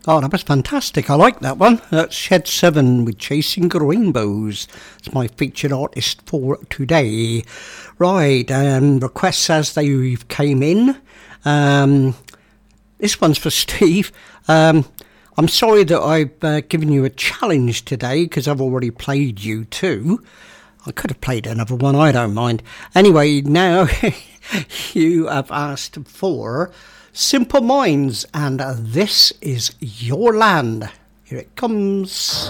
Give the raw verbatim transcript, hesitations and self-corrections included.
Oh, that was fantastic. I like that one. That's Shed seven with Chasing Rainbows. It's my featured artist for today. Right, um, requests as they came in. Um, this one's for Steve. Um, I'm sorry that I've uh, given you a challenge today because I've already played you two. I could have played another one, I don't mind. Anyway, now you have asked for Simple Minds, and uh, This Is Your Land. Here it comes.